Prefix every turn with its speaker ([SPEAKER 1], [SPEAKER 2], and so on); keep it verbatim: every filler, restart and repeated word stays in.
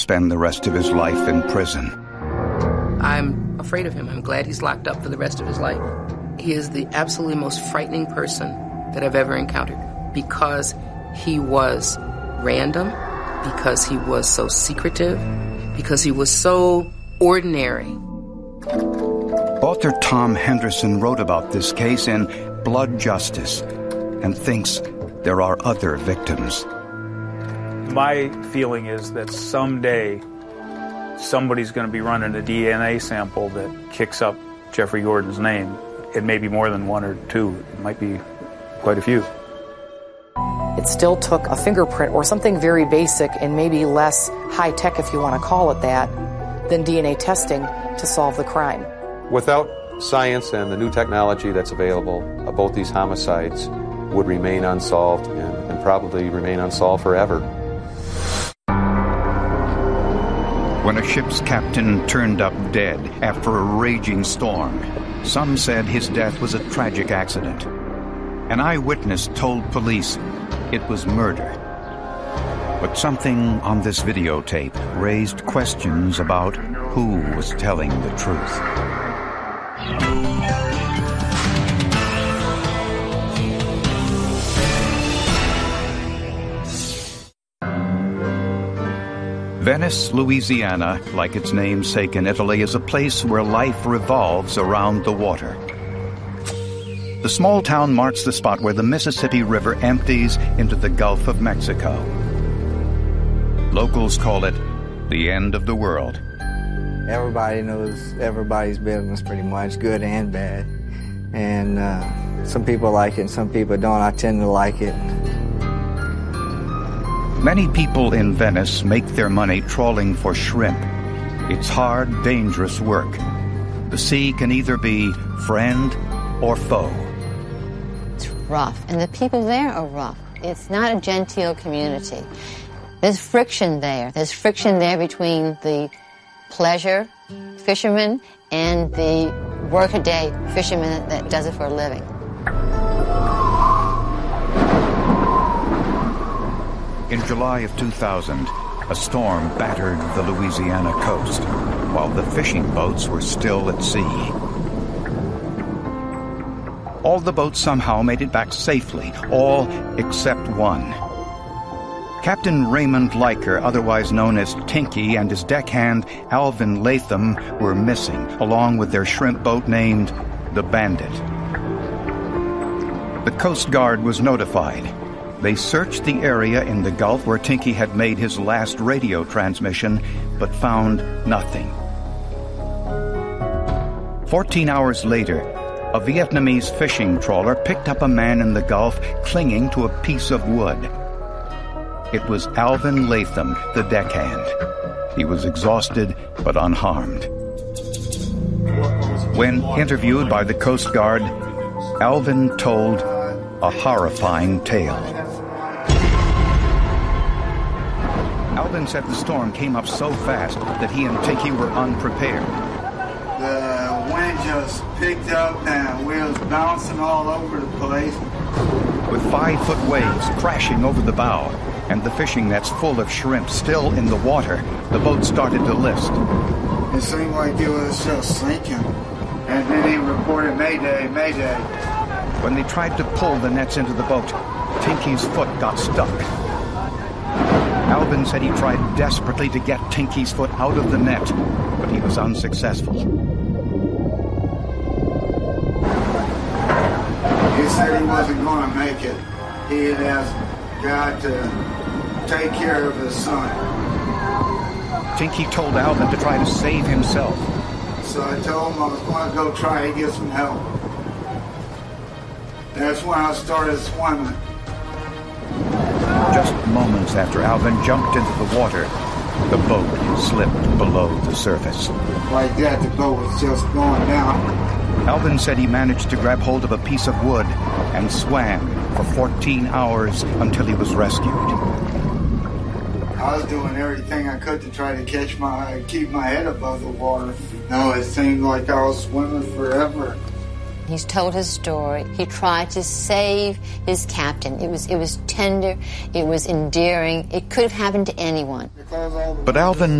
[SPEAKER 1] spend the rest of his life in prison.
[SPEAKER 2] I'm afraid of him. I'm glad he's locked up for the rest of his life. He is the absolutely most frightening person that I've ever encountered because he was random, because he was so secretive, because he was so ordinary.
[SPEAKER 1] Author Tom Henderson wrote about this case in Blood Justice and thinks there are other victims.
[SPEAKER 3] My feeling is that someday somebody's going to be running a D N A sample that kicks up Jeffrey Gordon's name. It may be more than one or two. It might be quite a few.
[SPEAKER 4] It still took a fingerprint or something very basic and maybe less high-tech, if you want to call it that, than D N A testing to solve the crime.
[SPEAKER 5] Without science and the new technology that's available, uh, both these homicides would remain unsolved and, and probably remain unsolved forever.
[SPEAKER 1] When a ship's captain turned up dead after a raging storm, some said his death was a tragic accident. An eyewitness told police it was murder. But something on this videotape raised questions about who was telling the truth. Venice, Louisiana, like its namesake in Italy, is a place where life revolves around the water. The small town marks the spot where the Mississippi River empties into the Gulf of Mexico. Locals call it the end of the world.
[SPEAKER 6] Everybody knows everybody's business pretty much, good and bad. And uh, some people like it and some people don't. I tend to like it.
[SPEAKER 1] Many people in Venice make their money trawling for shrimp. It's hard, dangerous work. The sea can either be friend or foe.
[SPEAKER 7] It's rough, and the people there are rough. It's not a genteel community. There's friction there. There's friction there between the pleasure fisherman and the workaday fisherman that does it for a living.
[SPEAKER 1] In July of two thousand, a storm battered the Louisiana coast while the fishing boats were still at sea. All the boats somehow made it back safely, all except one. Captain Raymond Leiker, otherwise known as Tinky, and his deckhand Alvin Latham were missing, along with their shrimp boat named the Bandit. The Coast Guard was notified. They searched the area in the Gulf where Tinky had made his last radio transmission, but found nothing. Fourteen hours later, a Vietnamese fishing trawler picked up a man in the Gulf clinging to a piece of wood. It was Alvin Latham, the deckhand. He was exhausted but unharmed. When interviewed by the Coast Guard, Alvin told a horrifying tale. Alvin said the storm came up so fast that he and Tinky were unprepared.
[SPEAKER 8] The wind just picked up and we was bouncing all over the place.
[SPEAKER 1] With five-foot waves crashing over the bow and the fishing nets full of shrimp still in the water, the boat started to list.
[SPEAKER 8] It seemed like it was just sinking. And then he reported Mayday, Mayday.
[SPEAKER 1] When they tried to pull the nets into the boat, Tinky's foot got stuck. Alvin said he tried desperately to get Tinky's foot out of the net, but he was unsuccessful.
[SPEAKER 8] He said he wasn't going to make it. He had asked God to take care of his son.
[SPEAKER 1] Tinky told Alvin to try to save himself.
[SPEAKER 8] So I told him I was going to go try to get some help. That's when I started swimming.
[SPEAKER 1] Just moments after Alvin jumped into the water, the boat slipped below the surface.
[SPEAKER 8] Like that, the boat was just going down.
[SPEAKER 1] Alvin said he managed to grab hold of a piece of wood and swam for fourteen hours until he was rescued.
[SPEAKER 8] I was doing everything I could to try to catch my, keep my head above the water. No, it seemed like I was swimming forever.
[SPEAKER 7] He's told his story. He tried to save his captain. It was it was tender. It was endearing. It could have happened to anyone.
[SPEAKER 1] But Alvin